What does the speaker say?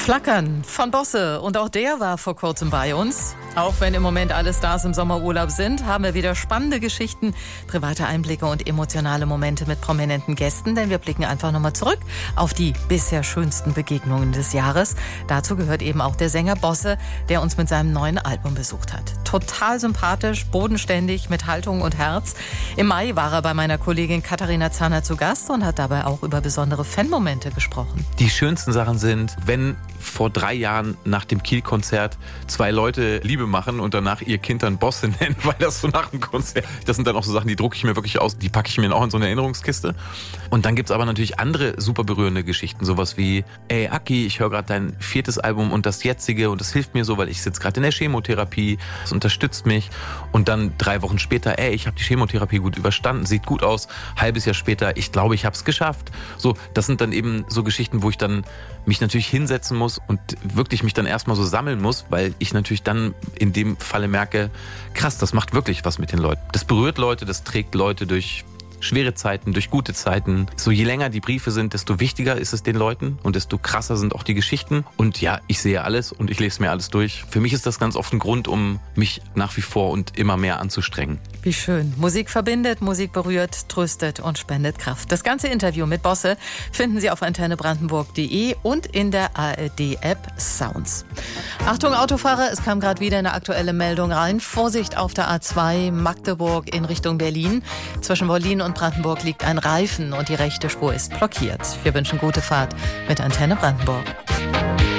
Flackern von Bosse. Und auch der war vor kurzem bei uns. Auch wenn im Moment alle Stars im Sommerurlaub sind, haben wir wieder spannende Geschichten, private Einblicke und emotionale Momente mit prominenten Gästen. Denn wir blicken einfach nochmal zurück auf die bisher schönsten Begegnungen des Jahres. Dazu gehört eben auch der Sänger Bosse, der uns mit seinem neuen Album besucht hat. Total sympathisch, bodenständig, mit Haltung und Herz. Im Mai war er bei meiner Kollegin Katharina Zahner zu Gast und hat dabei auch über besondere Fanmomente gesprochen. Die schönsten Sachen sind, wenn vor 3 Jahren nach dem Kiel-Konzert 2 Leute Liebe machen und danach ihr Kind dann Bosse nennen, weil das so nach dem Konzert... Das sind dann auch so Sachen, die drucke ich mir wirklich aus, die packe ich mir auch in so eine Erinnerungskiste. Und dann gibt's aber natürlich andere super berührende Geschichten, sowas wie, ey Aki, ich höre gerade dein 4. Album und das jetzige und das hilft mir so, weil ich sitze gerade in der Chemotherapie, das unterstützt mich. Und dann 3 Wochen später, ey, ich habe die Chemotherapie gut überstanden, sieht gut aus. Halbes Jahr später, ich glaube, ich habe es geschafft. So, das sind dann eben so Geschichten, wo ich dann mich natürlich hinsetzen muss und wirklich mich dann erstmal so sammeln muss, weil ich natürlich dann in dem Falle merke, krass, das macht wirklich was mit den Leuten. Das berührt Leute, das trägt Leute durch schwere Zeiten, durch gute Zeiten. So je länger die Briefe sind, desto wichtiger ist es den Leuten und desto krasser sind auch die Geschichten. Und ja, ich sehe alles und ich lese mir alles durch. Für mich ist das ganz oft ein Grund, um mich nach wie vor und immer mehr anzustrengen. Wie schön. Musik verbindet, Musik berührt, tröstet und spendet Kraft. Das ganze Interview mit Bosse finden Sie auf antennebrandenburg.de und in der ARD-App Sounds. Achtung Autofahrer, es kam gerade wieder eine aktuelle Meldung rein. Vorsicht auf der A2 Magdeburg in Richtung Berlin. Zwischen Berlin und Brandenburg liegt ein Reifen und die rechte Spur ist blockiert. Wir wünschen gute Fahrt mit Antenne Brandenburg.